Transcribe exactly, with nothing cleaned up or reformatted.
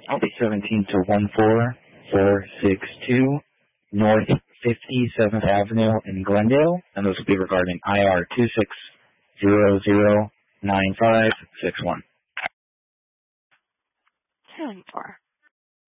I'll be seventeen to one four four six two North fifty-seventh Avenue in Glendale, and those will be regarding I R two six zero zero nine five six one. Two and four.